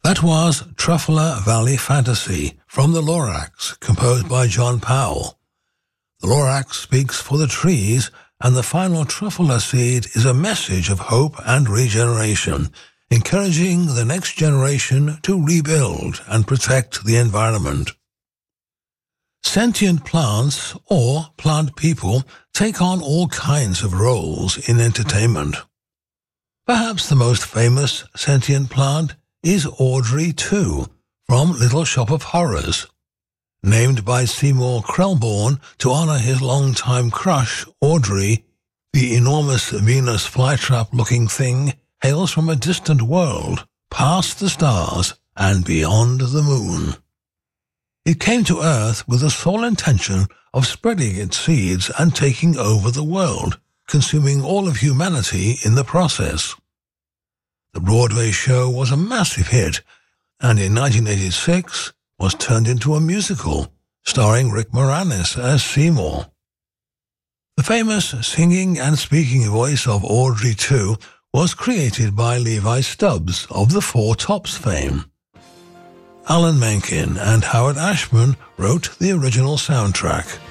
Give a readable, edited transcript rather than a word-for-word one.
That was Truffler Valley Fantasy from the Lorax, composed by John Powell. The Lorax speaks for the trees, and the final truffler seed is a message of hope and regeneration, encouraging the next generation to rebuild and protect the environment. Sentient plants, or plant people, take on all kinds of roles in entertainment. Perhaps the most famous sentient plant is Audrey 2 from Little Shop of Horrors. Named by Seymour Krelborn to honor his longtime crush, Audrey, the enormous Venus flytrap-looking thing hails from a distant world, past the stars and beyond the moon. It came to Earth with the sole intention of spreading its seeds and taking over the world, consuming all of humanity in the process. The Broadway show was a massive hit, and in 1986 was turned into a musical, starring Rick Moranis as Seymour. The famous singing and speaking voice of Audrey 2 was created by Levi Stubbs of the Four Tops fame. Alan Menken and Howard Ashman wrote the original soundtrack.